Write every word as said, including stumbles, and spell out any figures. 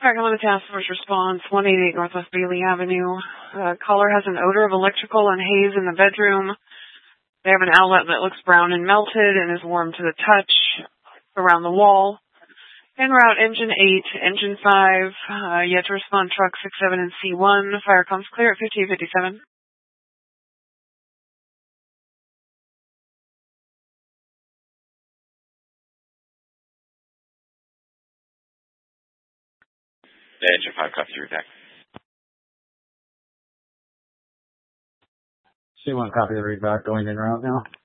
Fire Command Task Force response, one eighty-eight Northwest Bailey Avenue. Uh, caller has an odor of electrical and haze in the bedroom. They have an outlet that looks brown and melted and is warm to the touch around the wall. En route, engine eight, engine five, uh, yet to respond truck six seven and C one. Fire comms clear at fifty fifty-seven. Engine five, copy through deck. C one, copy the read back, going in route now.